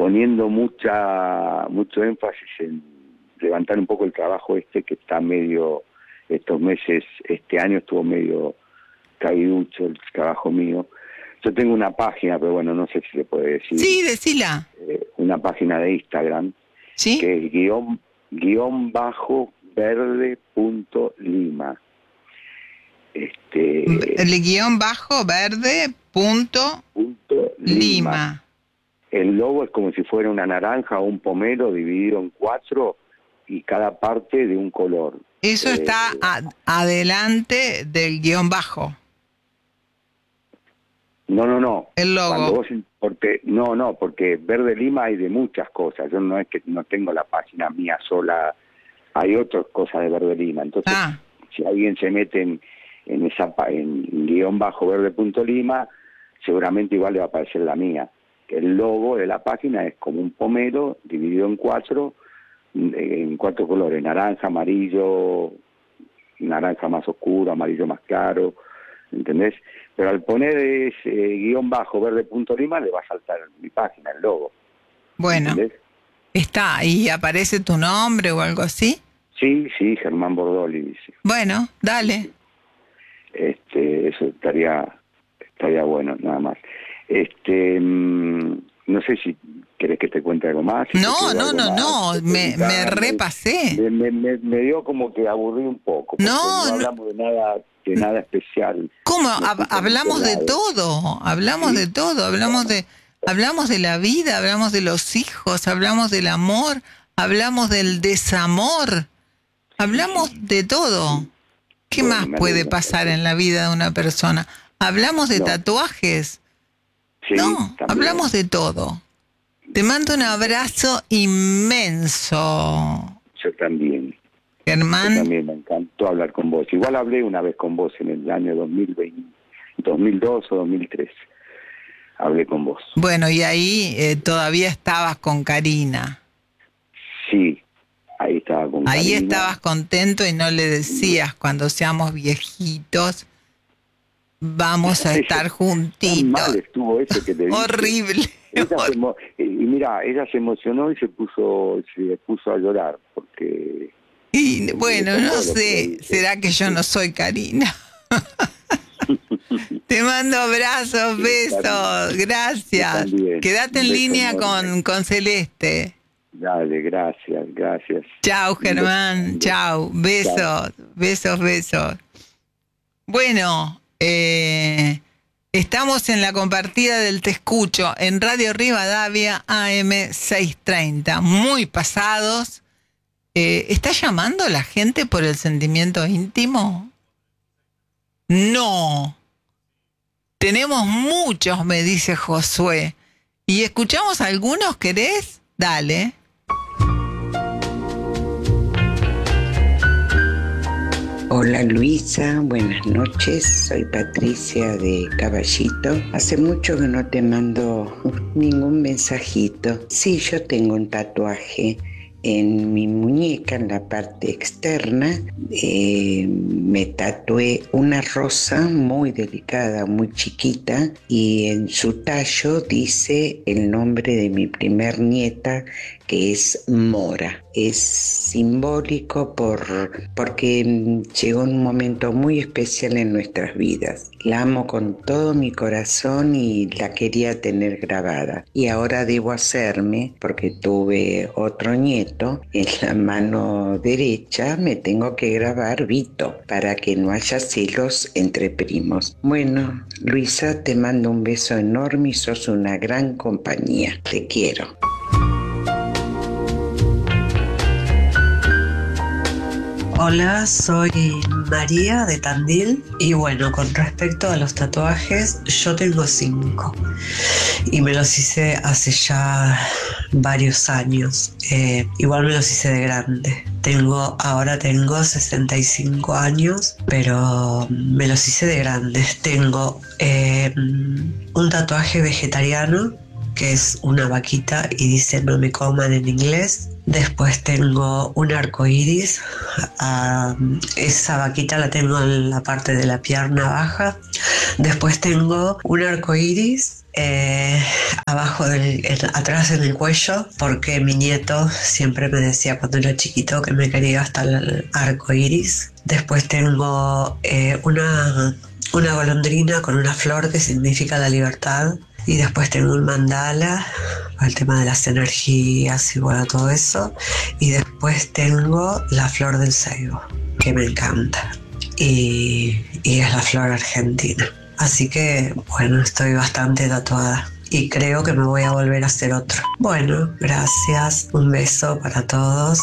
poniendo mucho énfasis en levantar un poco el trabajo que está medio, estos meses, este año estuvo medio caíducho el trabajo mío. Yo tengo una página, pero bueno, no sé si se puede decir. Sí, decila. Una página de Instagram, ¿sí? Que es _verde.lima. El guión bajo verde punto Lima. El logo es como si fuera una naranja o un pomelo dividido en 4 y cada parte de un color. Eso está adelante del guión bajo. No. El logo. Porque Verde Lima hay de muchas cosas. Yo no es que no tengo la página mía sola, hay otras cosas de Verde Lima. Entonces, si alguien se mete en _verde.lima, seguramente igual le va a aparecer la mía. El logo de la página es como un pomelo dividido en 4 colores: naranja, amarillo, naranja más oscuro, amarillo más claro, ¿entendés? Pero al poner ese _verde.lima le va a saltar mi página, el logo. Bueno, ¿entendés? Está, ¿y aparece tu nombre o algo así? Sí, Germán Bordoli dice. Bueno, dale. Eso estaría bueno, nada más. No sé si querés que te cuente algo más. No, me repasé. Me dio como que aburrí un poco. No hablamos de nada especial. ¿Cómo? Hablamos de todo, hablamos de la vida, hablamos de los hijos, hablamos del amor, hablamos del desamor, hablamos de todo. ¿Qué más puede pasar en la vida de una persona? Hablamos de tatuajes. Sí, no, también. Hablamos de todo. Te mando un abrazo inmenso. Yo también. Germán. Yo también, me encantó hablar con vos. Igual hablé una vez con vos en el año 2002 o 2003. Hablé con vos. Bueno, y ahí todavía estabas con Karina. Sí, ahí estaba con Karina. Ahí estabas contento y no le decías, cuando seamos viejitos, vamos a estar juntitos. Tan mal estuvo eso que te dije. Horrible. Ella se emocionó y se puso a llorar porque... Y bueno, no sé, ¿será que yo no soy Karina? Te mando abrazos, besos, gracias. También. Quédate en línea con Celeste. Dale, gracias. Chau, Germán, chau, besos. Bueno, estamos en la compartida del Te Escucho en Radio Rivadavia AM 630, muy pasados. ¿Está llamando la gente por el sentimiento íntimo? No. Tenemos muchos, me dice Josué. ¿Y escuchamos algunos, querés? Dale. Hola Luisa, buenas noches, soy Patricia de Caballito. Hace mucho que no te mando ningún mensajito. Sí, yo tengo un tatuaje en mi muñeca, en la parte externa. Me tatué una rosa muy delicada, muy chiquita, y en su tallo dice el nombre de mi primer nieta, que es Mora. Es simbólico porque llegó un momento muy especial en nuestras vidas. La amo con todo mi corazón y la quería tener grabada. Y ahora debo hacerme, porque tuve otro nieto, en la mano derecha me tengo que grabar Vito, para que no haya celos entre primos. Bueno, Luisa, te mando un beso enorme y sos una gran compañía. Te quiero. Hola, soy María de Tandil y bueno, con respecto a los tatuajes, yo tengo 5 y me los hice hace ya varios años. Igual me los hice de grande. Ahora tengo 65 años, pero me los hice de grande. Tengo un tatuaje vegetariano, que es una vaquita y dice "no me coman" en inglés. Después tengo un arco iris. Esa vaquita la tengo en la parte de la pierna baja. Después tengo un arco iris abajo atrás en el cuello, porque mi nieto siempre me decía cuando era chiquito que me quería hasta el arco iris. Después tengo una golondrina con una flor que significa la libertad. Y después tengo un mandala, el tema de las energías y bueno, todo eso. Y después tengo la flor del ceibo, que me encanta. Y es la flor argentina. Así que, bueno, estoy bastante tatuada. Y creo que me voy a volver a hacer otro. Bueno, gracias. Un beso para todos.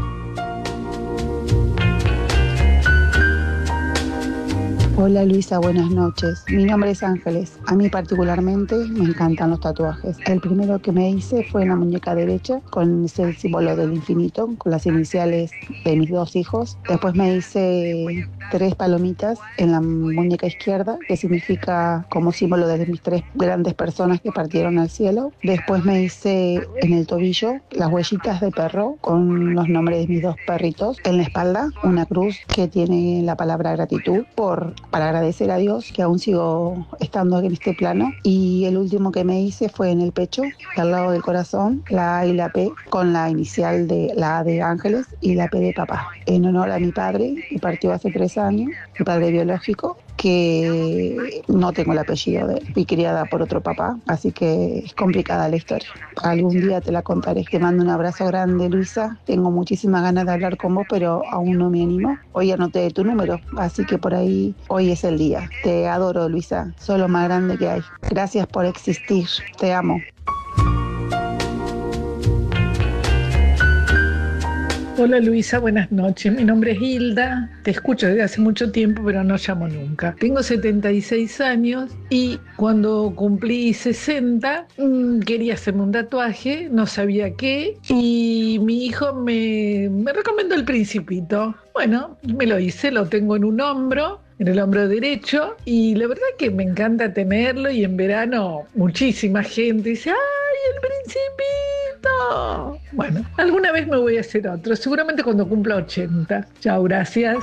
Hola Luisa, buenas noches. Mi nombre es Ángeles. A mí particularmente me encantan los tatuajes. El primero que me hice fue en la muñeca derecha con ese símbolo del infinito, con las iniciales de mis 2 hijos. Después me hice 3 palomitas en la muñeca izquierda, que significa como símbolo de mis 3 grandes personas que partieron al cielo. Después me hice en el tobillo las huellitas de perro con los nombres de mis 2 perritos. En la espalda una cruz que tiene la palabra gratitud para agradecer a Dios que aún sigo estando en este plano. Y el último que me hice fue en el pecho, al lado del corazón, la A y la P, con la inicial de la A de Ángeles y la P de papá, en honor a mi padre, que partió hace 3 años, mi padre biológico, que no tengo el apellido de él, fui criada por otro papá, así que es complicada la historia. Algún día te la contaré. Te mando un abrazo grande, Luisa. Tengo muchísimas ganas de hablar con vos, pero aún no me animo. Hoy anoté tu número, así que por ahí hoy es el día. Te adoro, Luisa. Sos lo más grande que hay. Gracias por existir. Te amo. Hola Luisa, buenas noches. Mi nombre es Hilda. Te escucho desde hace mucho tiempo, pero no llamo nunca. Tengo 76 años y cuando cumplí 60 quería hacerme un tatuaje, no sabía qué, y mi hijo me recomendó el Principito. Bueno, me lo hice, lo tengo en un hombro, en el hombro derecho, y la verdad que me encanta tenerlo, y en verano muchísima gente dice, ¡ay, el Principito! Bueno, alguna vez me voy a hacer otro, seguramente cuando cumpla 80. Chao, gracias.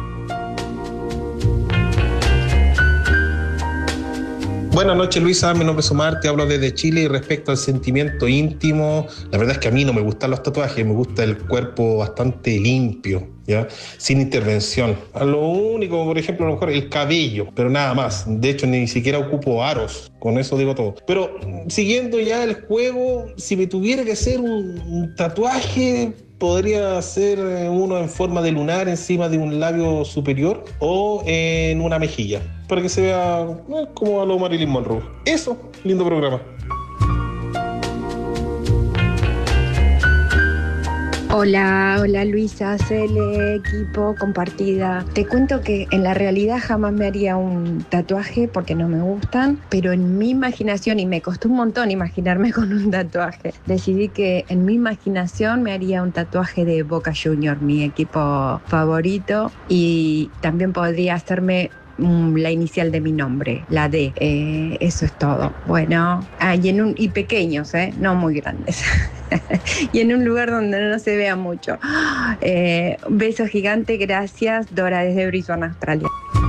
Buenas noches, Luisa, mi nombre es Omar, te hablo desde Chile, y respecto al sentimiento íntimo, la verdad es que a mí no me gustan los tatuajes, me gusta el cuerpo bastante limpio, ¿ya? Sin intervención. A lo único, por ejemplo, a lo mejor el cabello, pero nada más. De hecho, ni siquiera ocupo aros, con eso digo todo. Pero siguiendo ya el juego, si me tuviera que hacer un tatuaje, podría ser uno en forma de lunar encima de un labio superior o en una mejilla, para que se vea como a lo Marilyn Monroe. Eso, lindo programa. Hola Luisa, Cele, equipo, compartida. Te cuento que en la realidad jamás me haría un tatuaje porque no me gustan, pero en mi imaginación, y me costó un montón imaginarme con un tatuaje, decidí que en mi imaginación me haría un tatuaje de Boca Juniors, mi equipo favorito, y también podría hacerme la inicial de mi nombre, la D. Eso es todo. Bueno, y pequeños, no muy grandes. Y en un lugar donde no se vea mucho. Un beso gigante, gracias. Dora desde Brisbane, Australia.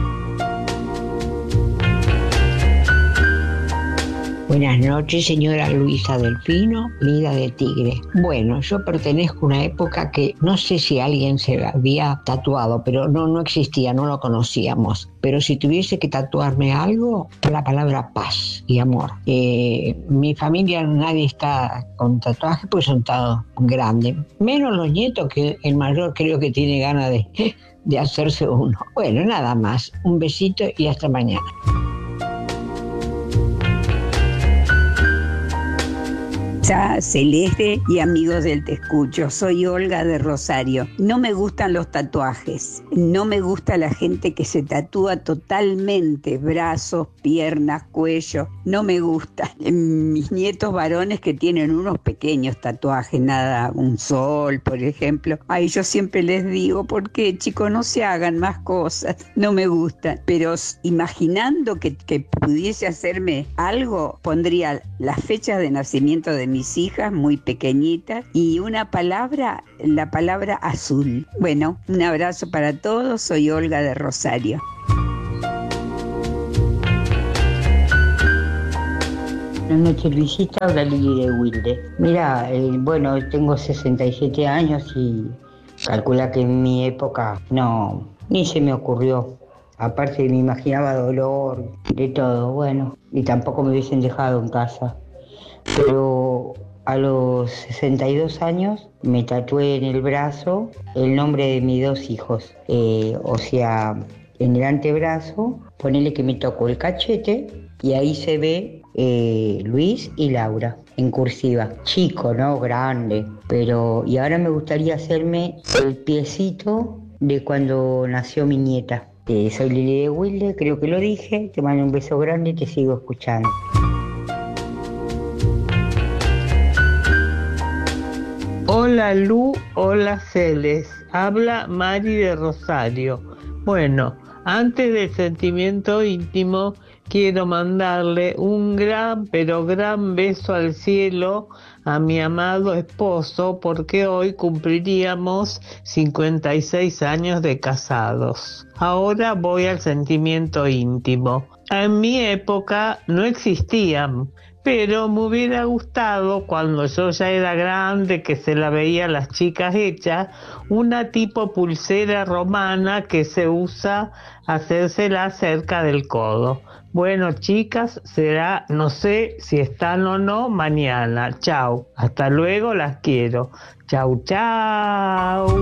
Buenas noches, señora Luisa Delfino, Lida de Tigre. Bueno, yo pertenezco a una época que no sé si alguien se había tatuado, pero no existía, no lo conocíamos. Pero si tuviese que tatuarme algo, la palabra paz y amor. Mi familia nadie está con tatuajes, pues son todos grandes. Menos los nietos, que el mayor creo que tiene ganas de hacerse uno. Bueno, nada más. Un besito y hasta mañana. Celeste y amigos del Te Escucho, soy Olga de Rosario. No me gustan los tatuajes, no me gusta la gente que se tatúa totalmente, brazos, piernas, cuello, no me gusta. Mis nietos varones que tienen unos pequeños tatuajes, nada, un sol, por ejemplo, ay, yo siempre les digo, ¿por qué, chicos, no se hagan más cosas? No me gustan, pero imaginando que pudiese hacerme algo, pondría las fechas de nacimiento de mis hijas muy pequeñitas y una palabra, la palabra azul. Bueno, un abrazo para todos, soy Olga de Rosario. Buenas noches, Luisita, habla Lili de Wilde. Mira, bueno, tengo 67 años y calcula que en mi época no, ni se me ocurrió. Aparte me imaginaba dolor, de todo, bueno, y tampoco me hubiesen dejado en casa. Pero a los 62 años me tatué en el brazo el nombre de mis 2 hijos. O sea, en el antebrazo, ponele que me tocó el cachete y ahí se ve Luis y Laura en cursiva. Chico, ¿no? Grande. Pero, y ahora me gustaría hacerme el piecito de cuando nació mi nieta. Soy Lili de Wilde, creo que lo dije. Te mando un beso grande y te sigo escuchando. Hola Lu, hola Celes, habla Mari de Rosario. Bueno, antes del sentimiento íntimo, quiero mandarle un gran, pero gran beso al cielo a mi amado esposo, porque hoy cumpliríamos 56 años de casados. Ahora voy al sentimiento íntimo. En mi época no existían, pero me hubiera gustado, cuando yo ya era grande, que se la veía a las chicas hechas, una tipo pulsera romana que se usa hacérsela cerca del codo. Bueno, chicas, será, no sé si están o no, mañana. Chau, hasta luego, las quiero. Chau, chau.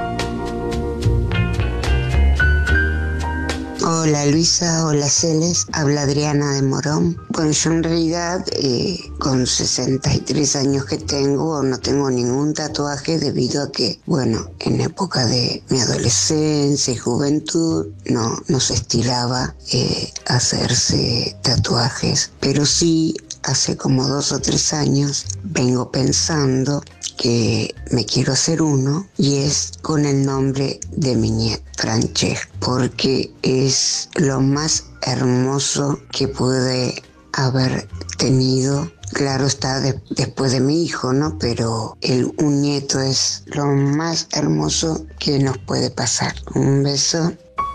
Hola Luisa, hola Celes, habla Adriana de Morón. Bueno, yo en realidad con 63 años que tengo no tengo ningún tatuaje debido a que, bueno, en época de mi adolescencia y juventud no se estilaba hacerse tatuajes, pero sí hace como 2 o 3 años vengo pensando que me quiero hacer uno y es con el nombre de mi nieta, Francesca, porque es lo más hermoso que pude haber tenido. Claro está después de mi hijo, ¿no? Pero un nieto es lo más hermoso que nos puede pasar. Un beso.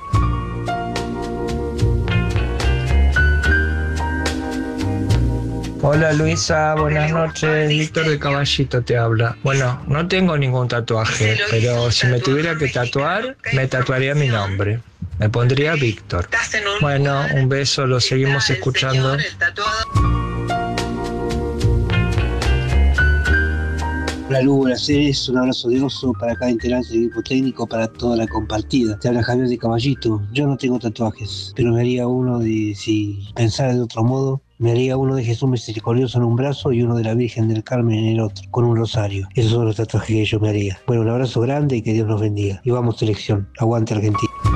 Hola Luisa, buenas noches, Víctor de Caballito te habla. Bueno, no tengo ningún tatuaje, pero si me tuviera que tatuar, me tatuaría mi nombre. Me pondría Víctor. Bueno, un beso, lo seguimos escuchando. Hola Lu, buenas noches, un abrazo de oso para cada integrante del equipo técnico, para toda la compartida. Te habla Javier de Caballito. Yo no tengo tatuajes, pero me haría uno de, si pensara de otro modo, me haría uno de Jesús Misericordioso en un brazo y uno de la Virgen del Carmen en el otro, con un rosario. Esos son los tatuajes que yo me haría. Bueno, un abrazo grande y que Dios nos bendiga. Y vamos, selección. Aguante Argentina.